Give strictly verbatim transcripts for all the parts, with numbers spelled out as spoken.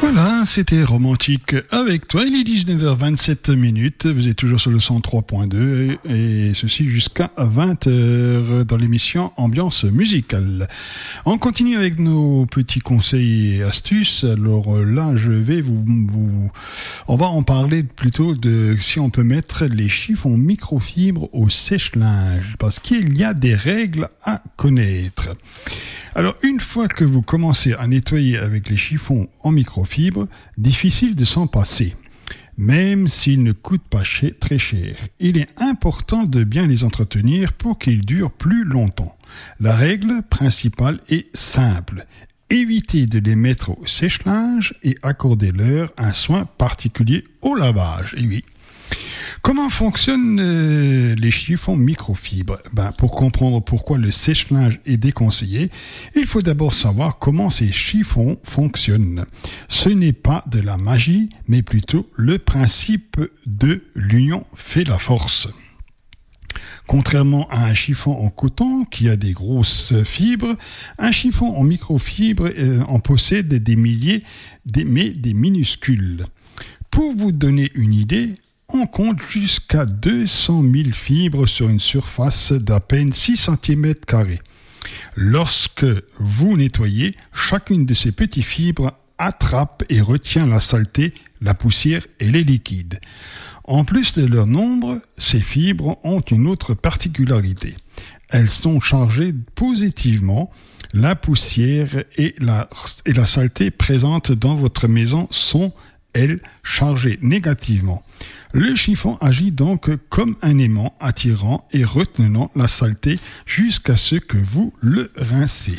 Voilà, c'était romantique avec toi. Il est dix-neuf heures vingt-sept minutes. Vous êtes toujours sur le cent trois point deux et ceci jusqu'à vingt heures dans l'émission Ambiance musicale. On continue avec nos petits conseils et astuces. Alors là, je vais vous, vous on va en parler plutôt de si on peut mettre les chiffons microfibres au sèche-linge parce qu'il y a des règles à connaître. Alors, une fois que vous commencez à nettoyer avec les chiffons en microfibre, difficile de s'en passer, même s'ils ne coûtent pas cher, très cher. Il est important de bien les entretenir pour qu'ils durent plus longtemps. La règle principale est simple. Évitez de les mettre au sèche-linge et accordez-leur un soin particulier au lavage. Et oui. Comment fonctionnent euh, les chiffons microfibres ? Ben, pour comprendre pourquoi le sèche-linge est déconseillé, il faut d'abord savoir comment ces chiffons fonctionnent. Ce n'est pas de la magie, mais plutôt le principe de l'union fait la force. Contrairement à un chiffon en coton qui a des grosses fibres, un chiffon en microfibre euh, en possède des milliers, des, mais des minuscules. Pour vous donner une idée, on compte jusqu'à deux cent mille fibres sur une surface d'à peine six centimètres carrés. Lorsque vous nettoyez, chacune de ces petites fibres attrape et retient la saleté, la poussière et les liquides. En plus de leur nombre, ces fibres ont une autre particularité. Elles sont chargées positivement. La poussière et la, et la saleté présentes dans votre maison sont, elles, chargées négativement. Le chiffon agit donc comme un aimant attirant et retenant la saleté jusqu'à ce que vous le rincez.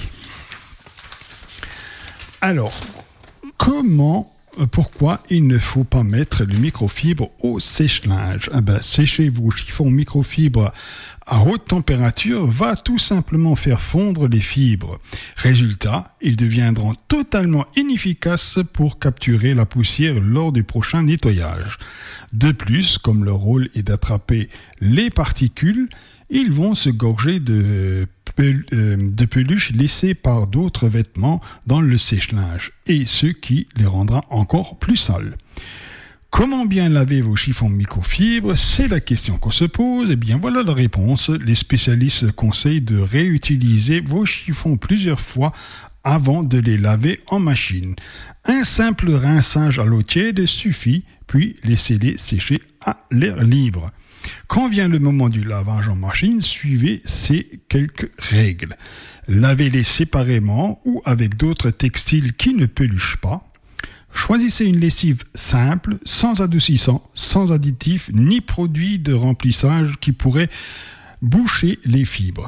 Alors, comment, pourquoi il ne faut pas mettre le microfibre au sèche-linge ? Eh ben, sécher vos chiffons microfibres à haute température va tout simplement faire fondre les fibres. Résultat, ils deviendront totalement inefficaces pour capturer la poussière lors du prochain nettoyage. De plus, comme leur rôle est d'attraper les particules, ils vont se gorger de, pel- euh, de peluche laissée par d'autres vêtements dans le sèche-linge, et ce qui les rendra encore plus sales. Comment bien laver vos chiffons microfibres ? C'est la question qu'on se pose. Eh bien, voilà la réponse. Les spécialistes conseillent de réutiliser vos chiffons plusieurs fois avant de les laver en machine. Un simple rinçage à l'eau tiède suffit, puis laissez-les sécher à l'air libre. Quand vient le moment du lavage en machine, suivez ces quelques règles. Lavez-les séparément ou avec d'autres textiles qui ne peluchent pas. Choisissez une lessive simple, sans adoucissant, sans additifs ni produits de remplissage qui pourraient boucher les fibres.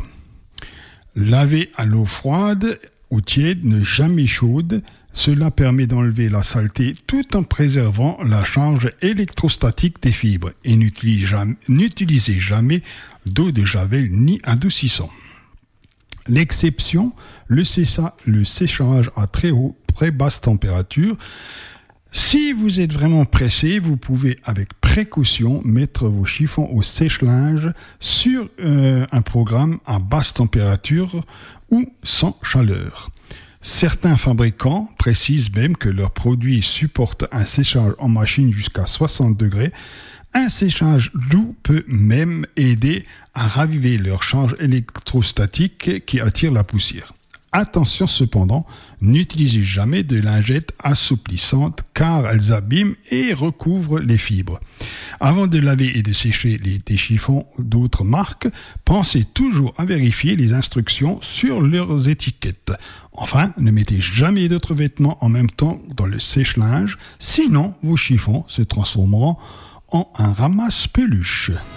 Lavez à l'eau froide ou tiède, ne jamais chaude. Cela permet d'enlever la saleté tout en préservant la charge électrostatique des fibres. Et n'utilisez jamais, n'utilisez jamais d'eau de javel ni adoucissant. L'exception, le, sécha, le séchage à très haut, très basse température. Si vous êtes vraiment pressé, vous pouvez avec précaution mettre vos chiffons au sèche-linge sur euh, un programme à basse température ou sans chaleur. Certains fabricants précisent même que leurs produits supportent un séchage en machine jusqu'à soixante degrés. Un séchage doux peut même aider à raviver leur charge électrostatique qui attire la poussière. Attention cependant, n'utilisez jamais de lingettes assouplissantes car elles abîment et recouvrent les fibres. Avant de laver et de sécher les, des chiffons d'autres marques, pensez toujours à vérifier les instructions sur leurs étiquettes. Enfin, ne mettez jamais d'autres vêtements en même temps dans le sèche-linge, sinon vos chiffons se transformeront en un ramasse-peluche.